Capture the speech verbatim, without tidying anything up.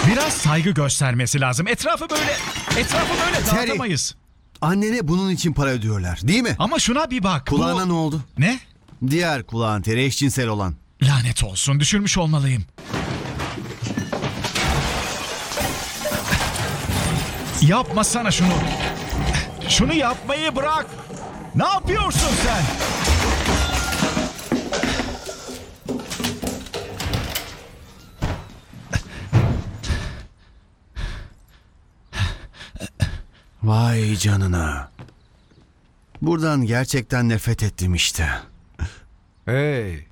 Biraz saygı göstermesi lazım. Etrafı böyle, etrafı böyle Terry. dağıtamayız. Annene bunun için para ödüyorlar, değil mi? Ama şuna bir bak. Kulağına bu... ne oldu? Ne? Diğer kulağın, Terry, eşcinsel olan. Lanet olsun, düşürmüş olmalıyım. Yapmasana şunu. Şunu yapmayı bırak. Ne yapıyorsun sen? Vay canına. Buradan gerçekten nefret ettim işte. Hey,